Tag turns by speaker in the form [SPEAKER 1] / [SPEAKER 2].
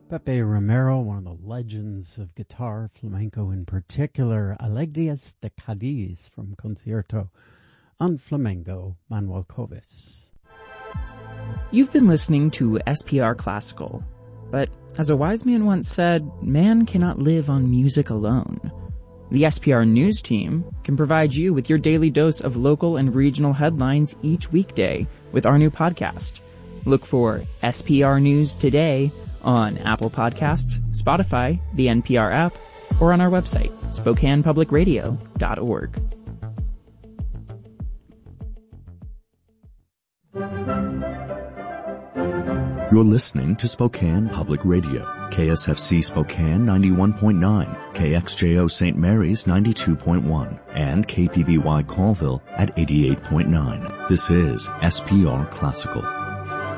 [SPEAKER 1] Pepe Romero, one of the legends of guitar, flamenco in particular, Alegrías de Cádiz from Concierto on Flamenco, Manuel Covis.
[SPEAKER 2] You've been listening to SPR Classical, but as a wise man once said, man cannot live on music alone. The SPR News team can provide you with your daily dose of local and regional headlines each weekday with our new podcast. Look for SPR News Today on Apple Podcasts, Spotify, the NPR app, or on our website, SpokanePublicRadio.org.
[SPEAKER 3] You're listening to Spokane Public Radio, KSFC Spokane 91.9, KXJO St. Mary's 92.1, and KPBY Colville at 88.9. This is SPR Classical.